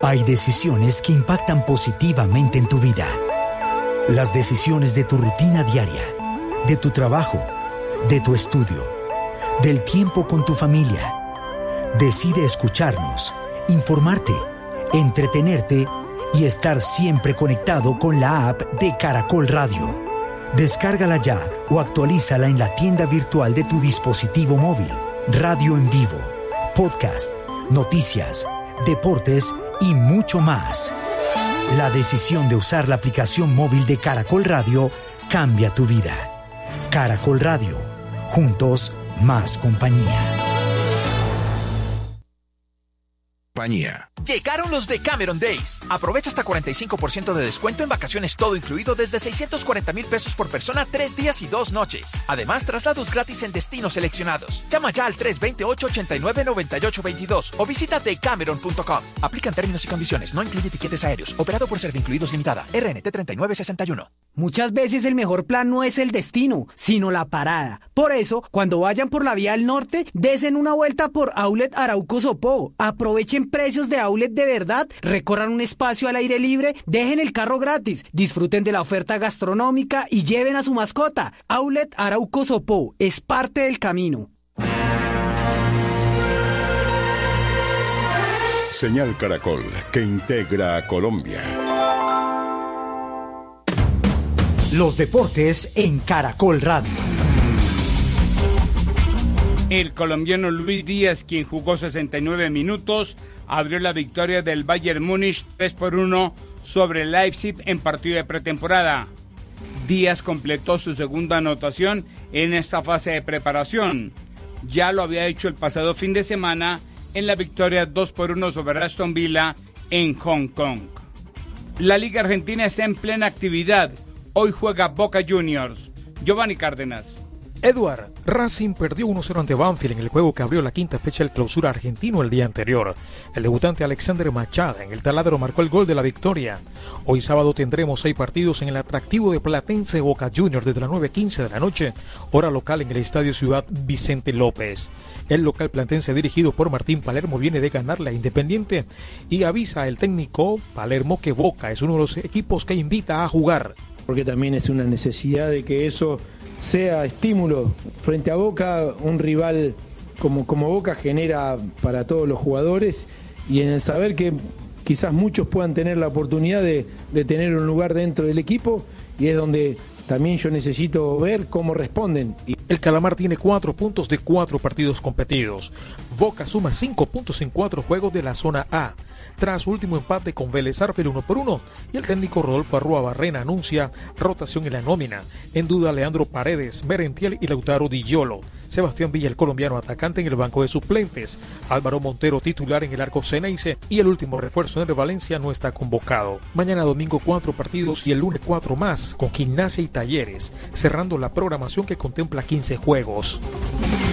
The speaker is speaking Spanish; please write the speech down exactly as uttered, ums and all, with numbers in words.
Hay decisiones que impactan positivamente en tu vida. Las decisiones de tu rutina diaria, de tu trabajo, de tu estudio, del tiempo con tu familia. Decide escucharnos, informarte, entretenerte y estar siempre conectado con la app de Caracol Radio. Descárgala ya o actualízala en la tienda virtual de tu dispositivo móvil. Radio en vivo, podcast, noticias, deportes y mucho más. La decisión de usar la aplicación móvil de Caracol Radio cambia tu vida. Caracol Radio, juntos más compañía. Compañía. Llegaron los de Cameron Days. Aprovecha hasta cuarenta y cinco por ciento de descuento en vacaciones todo incluido desde seiscientos cuarenta mil pesos por persona, tres días y dos noches. Además, traslados gratis en destinos seleccionados. Llama ya al tres dos cero, ocho ocho nueve, nueve ocho dos dos o visita decameron punto com. Aplican términos y condiciones. No incluye tiquetes aéreos. Operado por Servincluidos Limitada. R N T treinta y nueve sesenta y uno. Muchas veces el mejor plan no es el destino, sino la parada. Por eso, cuando vayan por la vía al norte, desen una vuelta por Outlet Arauco Sopó. Aprovechen precios de outlet de verdad, recorran un espacio al aire libre, dejen el carro gratis, disfruten de la oferta gastronómica y lleven a su mascota. Outlet Arauco Sopó es parte del camino. Señal Caracol, que integra a Colombia. Los deportes en Caracol Radio. El colombiano Luis Díaz, quien jugó sesenta y nueve minutos, abrió la victoria del Bayern Múnich tres por uno sobre el Leipzig en partido de pretemporada. Díaz completó su segunda anotación en esta fase de preparación. Ya lo había hecho el pasado fin de semana en la victoria dos por uno sobre Aston Villa en Hong Kong. La Liga Argentina está en plena actividad. Hoy juega Boca Juniors. Giovanni Cárdenas. Edward, Racing perdió uno cero ante Banfield en el juego que abrió la quinta fecha del clausura argentino el día anterior. El debutante Alexander Machado en el taladro marcó el gol de la victoria. Hoy sábado tendremos seis partidos en el atractivo de Platense Boca Juniors desde las nueve quince de la noche, hora local en el Estadio Ciudad Vicente López. El local platense dirigido por Martín Palermo viene de ganarle a Independiente y avisa el técnico Palermo que Boca es uno de los equipos que invita a jugar. Porque también es una necesidad de que eso sea estímulo frente a Boca, un rival como, como Boca genera para todos los jugadores, y en el saber que quizás muchos puedan tener la oportunidad de, de tener un lugar dentro del equipo, y es donde también yo necesito ver cómo responden. El Calamar tiene cuatro puntos de cuatro partidos competidos. Boca suma cinco puntos en cuatro juegos de la zona A, tras su último empate con Vélez Sarsfield uno por uno, y el técnico Rodolfo Arrua Barrena anuncia rotación en la nómina. En duda Leandro Paredes, Merentiel y Lautaro Di Giolo. Sebastián Villa, el colombiano atacante, en el banco de suplentes. Álvaro Montero, titular en el arco Ceneice, y el último refuerzo en el Valencia no está convocado. Mañana domingo cuatro partidos y el lunes cuatro más, con Gimnasia y Talleres, cerrando la programación que contempla quince juegos.